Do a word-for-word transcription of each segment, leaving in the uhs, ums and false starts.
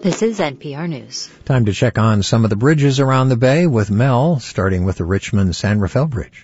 This is N P R News. Time to check on some of the bridges around the bay with Mel, starting with the Richmond-San Rafael Bridge.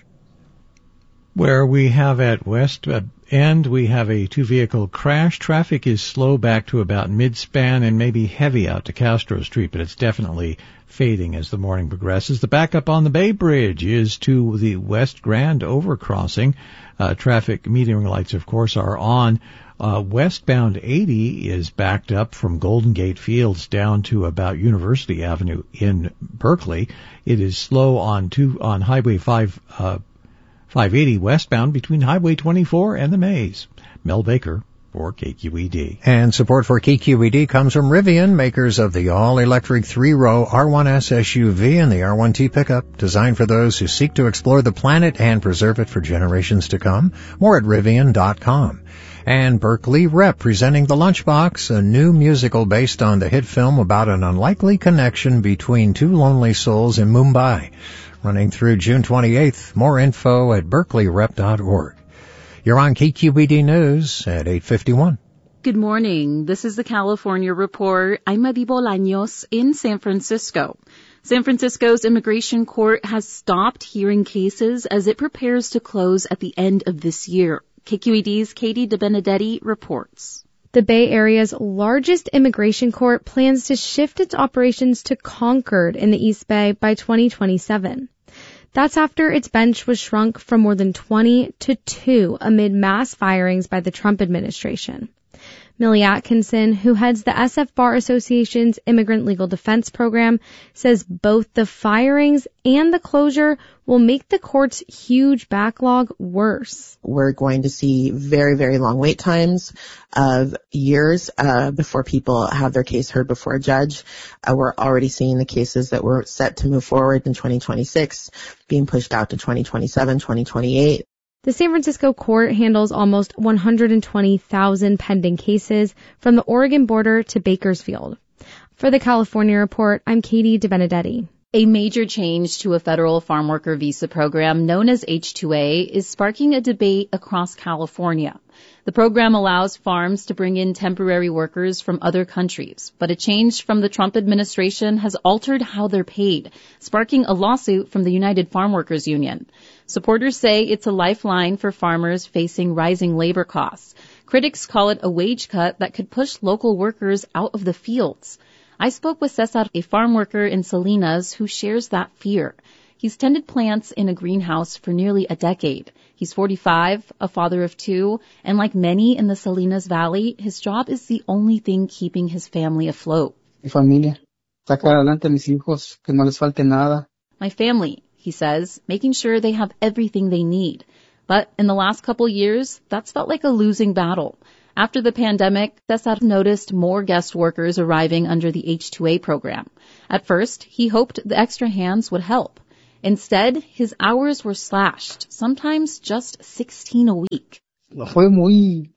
Where we have at West End, we have a two-vehicle crash. Traffic is slow back to about mid-span and maybe heavy out to Castro Street, but it's definitely fading as the morning progresses. The backup on the Bay Bridge is to the West Grand overcrossing. Uh, traffic metering lights, of course, are on. Uh, westbound eighty is backed up from Golden Gate Fields down to about University Avenue in Berkeley. It is slow on two, on Highway five, uh, five eighty westbound between Highway twenty-four and the Maze. Mel Baker for K Q E D. And support for K Q E D comes from Rivian, makers of the all-electric three-row R one S S U V and the R one T pickup, designed for those who seek to explore the planet and preserve it for generations to come. More at Rivian dot com. And Berkeley Rep presenting The Lunchbox, a new musical based on the hit film about an unlikely connection between two lonely souls in Mumbai. Running through June twenty-eighth. More info at berkeley rep dot org. You're on K Q E D News at eight fifty-one. Good morning. This is the California Report. I'm Madi Bolaños in San Francisco. San Francisco's Immigration Court has stopped hearing cases as it prepares to close at the end of this year. K Q E D's Katie DeBenedetti reports. The Bay Area's largest immigration court plans to shift its operations to Concord in the East Bay by twenty twenty-seven. That's after its bench was shrunk from more than twenty to two amid mass firings by the Trump administration. Millie Atkinson, who heads the S F Bar Association's Immigrant Legal Defense Program, says both the firings and the closure will make the court's huge backlog worse. We're going to see very, very long wait times of years uh, before people have their case heard before a judge. Uh, we're already seeing the cases that were set to move forward in twenty twenty-six being pushed out to twenty twenty-seven, twenty twenty-eight. The San Francisco court handles almost one hundred twenty thousand pending cases from the Oregon border to Bakersfield. For the California Report, I'm Katie DeBenedetti. A major change to a federal farm worker visa program known as H two A is sparking a debate across California. The program allows farms to bring in temporary workers from other countries, but a change from the Trump administration has altered how they're paid, sparking a lawsuit from the United Farm Workers Union. Supporters say it's a lifeline for farmers facing rising labor costs. Critics call it a wage cut that could push local workers out of the fields. I spoke with Cesar, a farm worker in Salinas, who shares that fear. He's tended plants in a greenhouse for nearly a decade. He's forty-five, a father of two, and like many in the Salinas Valley, his job is the only thing keeping his family afloat. Mi familia, sacar adelante a mis hijos, que no les falte nada. My family, he says, making sure they have everything they need. But in the last couple years, that's felt like a losing battle. After the pandemic, Cesar noticed more guest workers arriving under the H two A program. At first, he hoped the extra hands would help. Instead, his hours were slashed, sometimes just sixteen a week. Fue muy,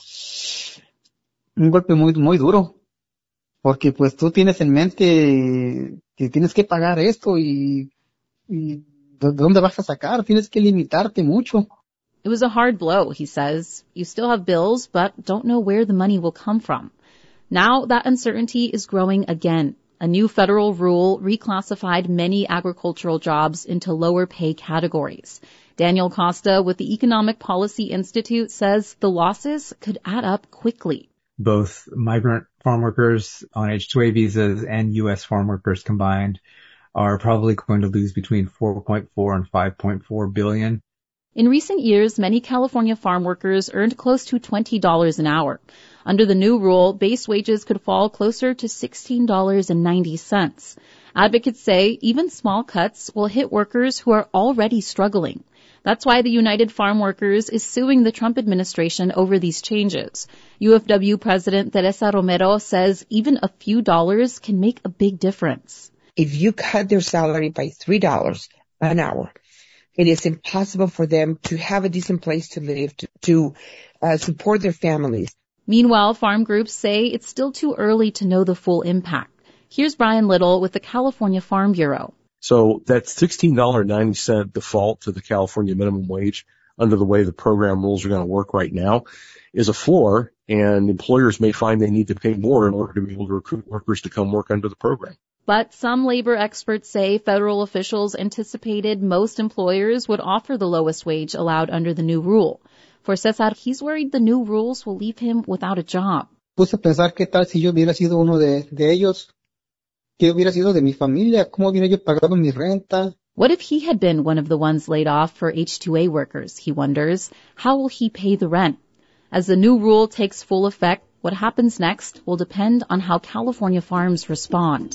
un golpe muy, muy duro, porque pues tú tienes en mente que tienes que pagar esto y, y ¿de dónde vas a sacar? Tienes que limitarte mucho. It was a hard blow, he says. You still have bills, but don't know where the money will come from. Now that uncertainty is growing again. A new federal rule reclassified many agricultural jobs into lower pay categories. Daniel Costa with the Economic Policy Institute says the losses could add up quickly. Both migrant farm workers on H two A visas and U S farm workers combined are probably going to lose between four point four and five point four billion. In recent years, many California farm workers earned close to twenty dollars an hour. Under the new rule, base wages could fall closer to sixteen dollars and ninety cents. Advocates say even small cuts will hit workers who are already struggling. That's why the United Farm Workers is suing the Trump administration over these changes. U F W President Teresa Romero says even a few dollars can make a big difference. If you cut their salary by three dollars an hour, it is impossible for them to have a decent place to live, to, to uh, support their families. Meanwhile, farm groups say it's still too early to know the full impact. Here's Brian Little with the California Farm Bureau. So that sixteen dollars and ninety cents default to the California minimum wage, under the way the program rules are going to work right now is a floor, and employers may find they need to pay more in order to be able to recruit workers to come work under the program. But some labor experts say federal officials anticipated most employers would offer the lowest wage allowed under the new rule. For Cesar, he's worried the new rules will leave him without a job. Puse a pensar qué tal si yo hubiera sido uno de, de ellos, qué hubiera sido de mi familia, cómo hubiera yo pagado mi renta. What if he had been one of the ones laid off for H two A workers, he wonders. How will he pay the rent? As the new rule takes full effect, what happens next will depend on how California farms respond.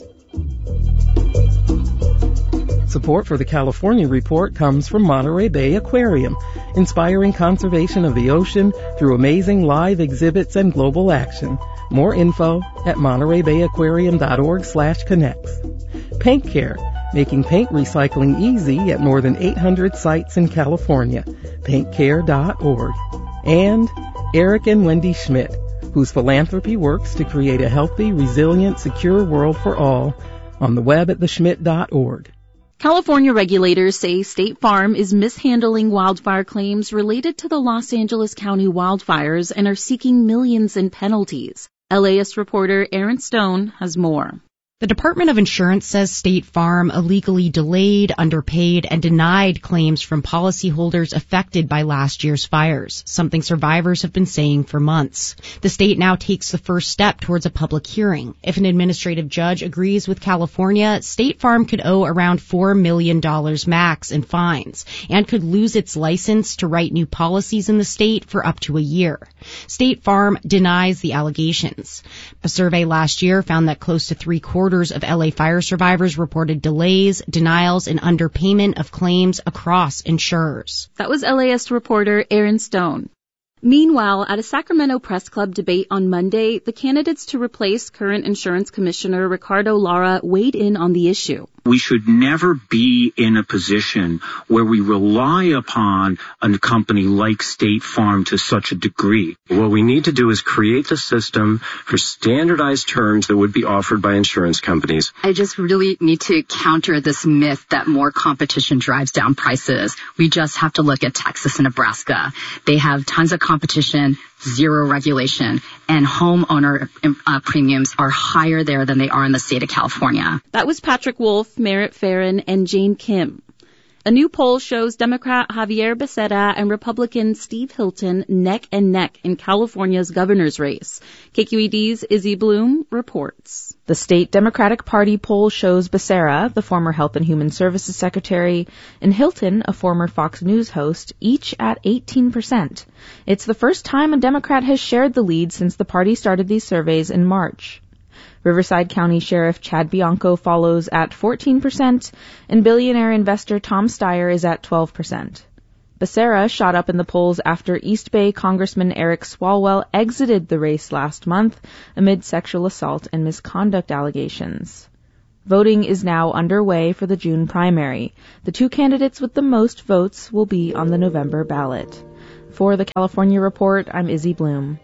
Support for the California Report comes from Monterey Bay Aquarium, inspiring conservation of the ocean through amazing live exhibits and global action. More info at montereybayaquarium.org slash connects. Paint Care, making paint recycling easy at more than eight hundred sites in California. paint care dot org. And Eric and Wendy Schmidt, whose philanthropy works to create a healthy, resilient, secure world for all, on the web at the schmidt dot org. California regulators say State Farm is mishandling wildfire claims related to the Los Angeles County wildfires and are seeking millions in penalties. L A S reporter Aaron Stone has more. The Department of Insurance says State Farm illegally delayed, underpaid, and denied claims from policyholders affected by last year's fires, something survivors have been saying for months. The state now takes the first step towards a public hearing. If an administrative judge agrees with California, State Farm could owe around four million dollars max in fines and could lose its license to write new policies in the state for up to a year. State Farm denies the allegations. A survey last year found that close to three quarters of L A fire survivors reported delays, denials, and underpayment of claims across insurers. That was L A S reporter Aaron Stone. Meanwhile, at a Sacramento Press Club debate on Monday, the candidates to replace current insurance commissioner Ricardo Lara weighed in on the issue. We should never be in a position where we rely upon a company like State Farm to such a degree. What we need to do is create the system for standardized terms that would be offered by insurance companies. I just really need to counter this myth that more competition drives down prices. We just have to look at Texas and Nebraska. They have tons of competition, zero regulation, and homeowner uh, premiums are higher there than they are in the state of California. That was Patrick Wolf, Merritt Farron, and Jane Kim. A new poll shows Democrat Javier Becerra and Republican Steve Hilton neck and neck in California's governor's race. K Q E D's Izzy Bloom reports. The state Democratic Party poll shows Becerra, the former Health and Human Services Secretary, and Hilton, a former Fox News host, each at eighteen percent. It's the first time a Democrat has shared the lead since the party started these surveys in March. Riverside County Sheriff Chad Bianco follows at fourteen percent, and billionaire investor Tom Steyer is at twelve percent. Becerra shot up in the polls after East Bay Congressman Eric Swalwell exited the race last month amid sexual assault and misconduct allegations. Voting is now underway for the June primary. The two candidates with the most votes will be on the November ballot. For the California Report, I'm Izzy Bloom.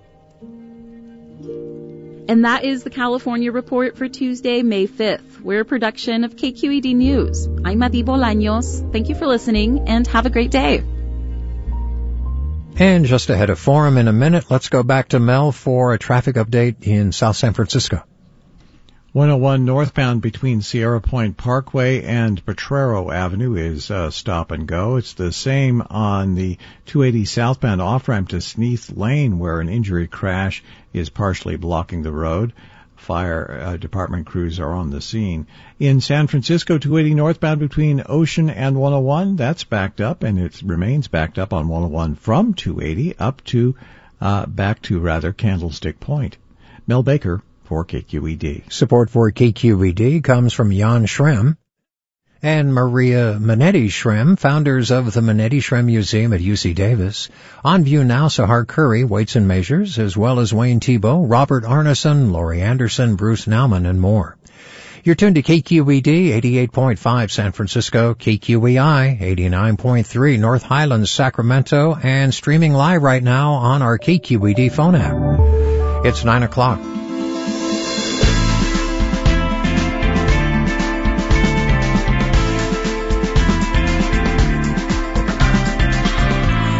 And that is the California Report for Tuesday, May fifth. We're a production of K Q E D News. I'm Madi Bolaños. Thank you for listening, and have a great day. And just ahead of Forum in a minute, let's go back to Mel for a traffic update in South San Francisco. one oh one northbound between Sierra Point Parkway and Potrero Avenue is uh, stop and go. It's the same on the two eighty southbound off-ramp to Sneath Lane, where an injury crash is partially blocking the road. Fire uh, department crews are on the scene. In San Francisco, two eighty northbound between Ocean and one oh one, that's backed up, and it remains backed up on one oh one from two eighty up to, uh, back to rather Candlestick Point. Mel Baker for K Q E D. Support for K Q E D comes from Jan Schrem and Maria Manetti Schrem, founders of the Manetti Schrem Museum at U C Davis. On view now, Sahar Curry, Weights and Measures, as well as Wayne Thiebaud, Robert Arneson, Laurie Anderson, Bruce Nauman, and more. You're tuned to K Q E D eighty-eight point five San Francisco, K Q E I eighty-nine point three North Highlands, Sacramento, and streaming live right now on our K Q E D phone app. It's nine o'clock.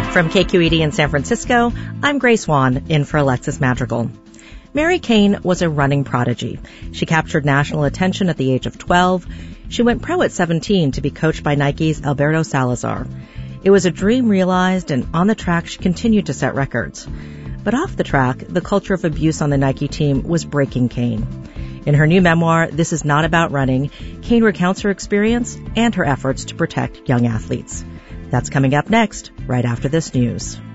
From K Q E D in San Francisco, I'm Grace Wan, in for Alexis Madrigal. Mary Cain was a running prodigy. She captured national attention at the age of twelve. She went pro at seventeen to be coached by Nike's Alberto Salazar. It was a dream realized, and on the track she continued to set records. But off the track, the culture of abuse on the Nike team was breaking Cain. In her new memoir, This Is Not About Running, Cain recounts her experience and her efforts to protect young athletes. That's coming up next, right after this news.